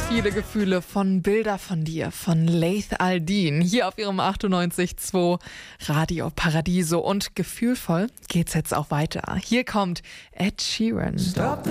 viele Gefühle von Bilder von dir, von Laith Al-Deen, hier auf ihrem 98.2 Radio Paradiso. Und gefühlvoll geht's jetzt auch weiter. Hier kommt Ed Sheeran.